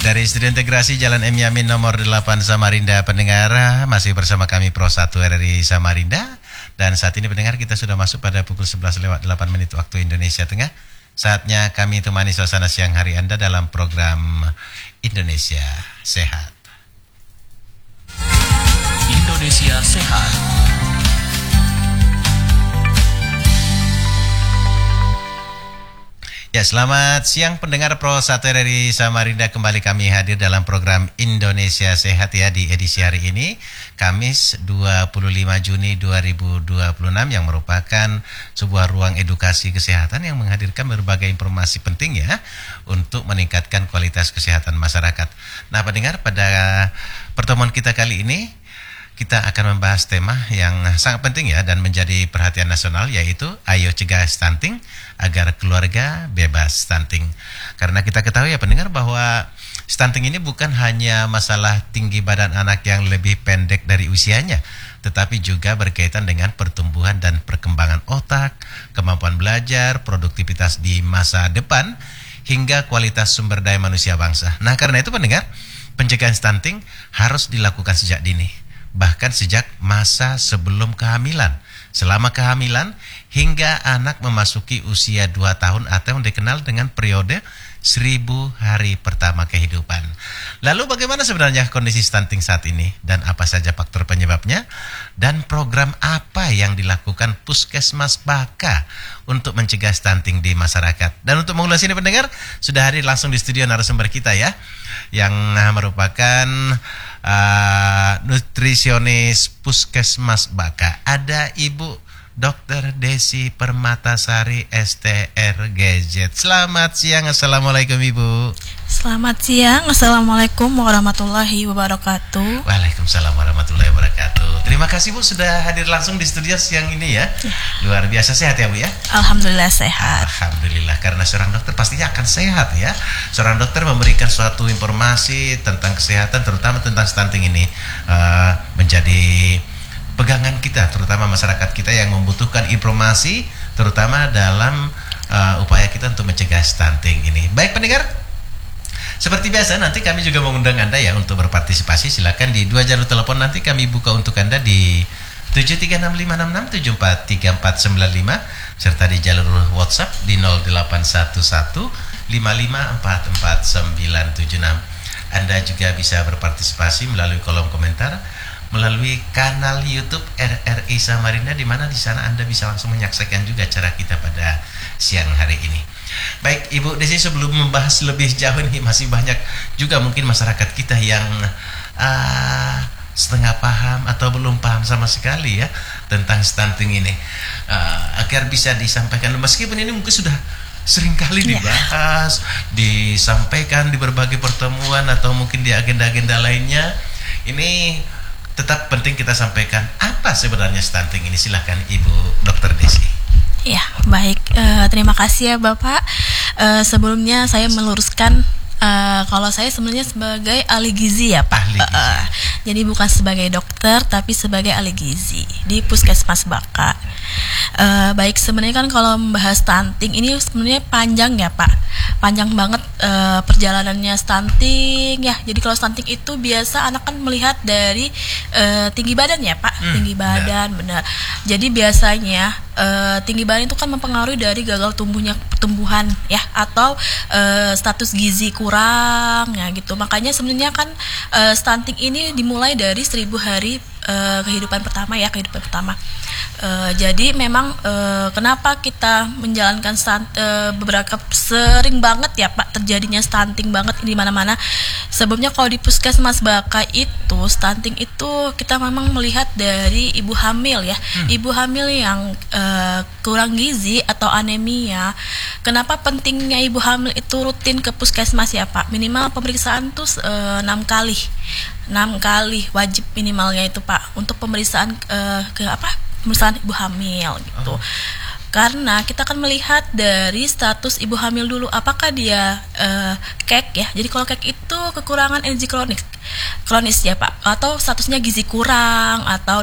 Dari Studio Integrasi Jalan M. Yamin nomor 8 Samarinda, pendengar masih bersama kami Pro 1 RRI Samarinda. Dan saat ini pendengar kita sudah masuk pada pukul 11 lewat 8 menit waktu Indonesia Tengah. Saatnya kami temani suasana siang hari Anda dalam program Indonesia Sehat. Indonesia Sehat. Ya, selamat siang pendengar Pro 1 RRI Samarinda. Kembali kami hadir dalam program Indonesia Sehat ya di edisi hari ini, Kamis 25 Juni 2026, yang merupakan sebuah ruang edukasi kesehatan yang menghadirkan berbagai informasi penting ya untuk meningkatkan kualitas kesehatan masyarakat. Nah, pendengar, pada pertemuan kita kali ini kita akan membahas tema yang sangat penting ya dan menjadi perhatian nasional, yaitu ayo cegah stunting agar keluarga bebas stunting. Karena kita ketahui ya pendengar bahwa stunting ini bukan hanya masalah tinggi badan anak yang lebih pendek dari usianya, tetapi juga berkaitan dengan pertumbuhan dan perkembangan otak, kemampuan belajar, produktivitas di masa depan, hingga kualitas sumber daya manusia bangsa. Nah, karena itu pendengar, pencegahan stunting harus dilakukan sejak dini, bahkan sejak masa sebelum kehamilan, selama kehamilan, hingga anak memasuki usia 2 tahun atau yang dikenal dengan periode 1000 hari pertama kehidupan. Lalu bagaimana sebenarnya kondisi stunting saat ini dan apa saja faktor penyebabnya, dan program apa yang dilakukan Puskesmas Baka untuk mencegah stunting di masyarakat. Dan untuk mengulas ini pendengar, sudah hadir langsung di studio narasumber kita ya, yang merupakan nutrisionis Puskesmas Baka. Ada Ibu Dr. Desi Permatasari STRGZ. Selamat siang, Assalamualaikum Ibu. Selamat siang, Assalamualaikum warahmatullahi wabarakatuh. Waalaikumsalam warahmatullahi wabarakatuh. Terima kasih Bu sudah hadir langsung di studio siang ini ya. Luar biasa, sehat ya Bu ya? Alhamdulillah sehat. Alhamdulillah, karena seorang dokter pastinya akan sehat ya. Seorang dokter memberikan suatu informasi tentang kesehatan, terutama tentang stunting ini, menjadi pegangan kita, terutama masyarakat kita yang membutuhkan informasi, terutama dalam upaya kita untuk mencegah stunting ini. Baik pendengar, seperti biasa nanti kami juga mengundang Anda ya untuk berpartisipasi. Silakan di 2 jalur telepon nanti kami buka untuk Anda di 736566743495 serta di jalur WhatsApp di 081155444976. Anda juga bisa berpartisipasi melalui kolom komentar, melalui kanal YouTube RRI Samarinda, di mana di sana Anda bisa langsung menyaksikan juga acara kita pada siang hari ini. Baik Ibu Desi, sebelum membahas lebih jauh nih, masih banyak juga mungkin masyarakat kita yang setengah paham atau belum paham sama sekali ya tentang stunting ini, agar bisa disampaikan, meskipun ini mungkin sudah sering kali dibahas, disampaikan di berbagai pertemuan atau mungkin di agenda-agenda lainnya, ini tetap penting kita sampaikan apa sebenarnya stunting ini. Silahkan Ibu Dr. Desi. Ya, baik. Terima kasih ya Bapak. Sebelumnya saya meluruskan, kalau saya sebenarnya sebagai ahli gizi ya Pak. Jadi bukan sebagai dokter, tapi sebagai ahli gizi di Puskesmas Baka. Baik, sebenarnya kan kalau membahas stunting ini sebenarnya panjang ya Pak. Panjang banget perjalanannya stunting ya. Jadi kalau stunting itu biasa anak kan melihat dari tinggi badan ya Pak. Tinggi badan, benar. Jadi biasanya tinggi badan itu kan mempengaruhi dari gagal pertumbuhan ya, atau status gizi kurang ya gitu. Makanya sebenarnya kan stunting ini dimulai dari 1000 hari kehidupan pertama ya, kehidupan pertama. Jadi memang kenapa kita menjalankan beberapa sering banget ya Pak terjadinya stunting banget di mana-mana. Sebelumnya kalau di Puskesmas Baka itu stunting itu kita memang melihat dari ibu hamil ya, ibu hamil yang kurang gizi atau anemia. Kenapa pentingnya ibu hamil itu rutin ke Puskesmas ya Pak? Minimal pemeriksaan tuh 6 kali wajib minimalnya itu Pak, untuk pemeriksaan pemeriksaan ibu hamil gitu. Karena kita akan melihat dari status ibu hamil dulu, apakah dia kek ya. Jadi kalau kek itu kekurangan energi kronis ya Pak, atau statusnya gizi kurang, atau